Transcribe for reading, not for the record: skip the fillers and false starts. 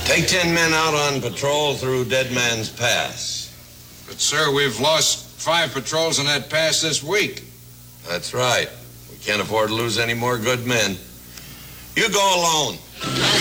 Take 10 men out on patrol through Dead Man's Pass. But, sir, we've lost 5 patrols on that pass this week. That's right. We can't afford to lose any more good men. You go alone.